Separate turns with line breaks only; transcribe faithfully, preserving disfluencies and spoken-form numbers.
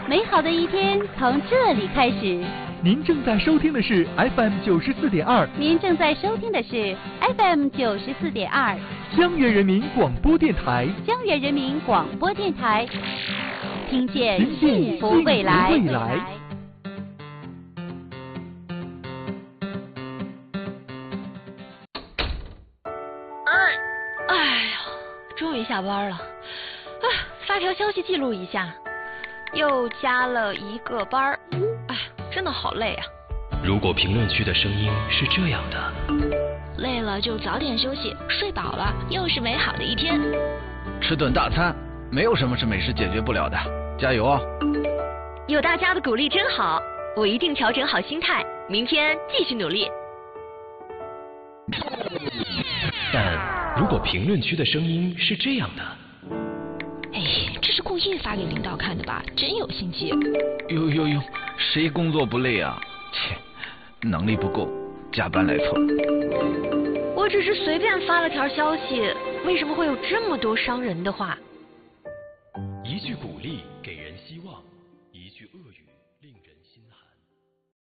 美好的一天从这里开始。
您正在收听的是 F M 九十四点二。
您正在收听的是 F M 九十四点二。
江源人民广播电台。
江源人民广播电台，听见
幸
福未来。
未来。
哎呀，终于下班了。啊，发条消息记录一下，又加了一个班儿。哎，真的好累啊。
如果评论区的声音是这样的，
累了就早点休息，睡饱了又是美好的一天。
吃顿大餐，没有什么是美食解决不了的，加油哦！
有大家的鼓励真好，我一定调整好心态，明天继续努力。
但如果评论区的声音是这样的，
哎，这是故意发给领导看的吧？真有心机。
呦呦呦，谁工作不累啊？切，能力不够，加班来凑。
我只是随便发了条消息，为什么会有这么多伤人的话？
一句鼓励给人希望，一句恶语令人心寒。